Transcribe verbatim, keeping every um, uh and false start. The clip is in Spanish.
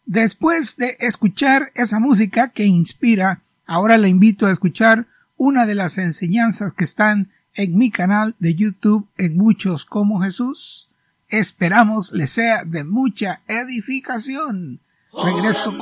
Después de escuchar esa música que inspira, ahora le invito a escuchar una de las enseñanzas que están en mi canal de YouTube en Muchos como Jesús. Esperamos les sea de mucha edificación. Regreso